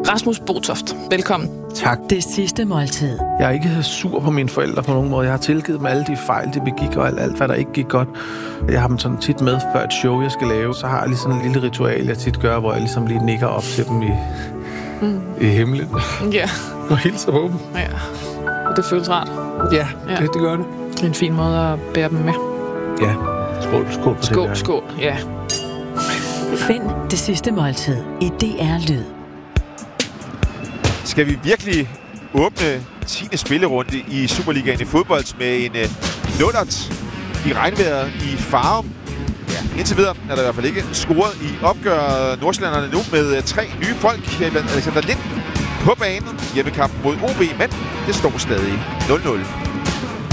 Rasmus Botoft, velkommen. Tak. Det sidste måltid. Jeg er ikke sur på mine forældre på nogen måde. Jeg har tilgivet dem alle de fejl, de begik, og alt hvad der ikke gik godt. Jeg har dem sådan tit med før et show, jeg skal lave. Så har jeg lige sådan en lille ritual, jeg tit gør, hvor jeg ligesom lige nikker op til dem i himlen. Ja. Og hilser på dem. Ja. Og det føles rart. Ja, det gør det. Det er en fin måde at bære dem med. Ja. Skål på det. Skål, ja. Find det sidste måltid i DR Lyd. Skal vi virkelig åbne 10. spillerunde i Superligaen i fodbold med en nullert i regnvejret i Farum? Ja, indtil videre er der i hvert fald ikke scoret i opgør nordsjællanderne nu med 3 nye folk. Blandt Alexander Lind på banen. Hjemmekampen mod OB, men det står stadig 0-0.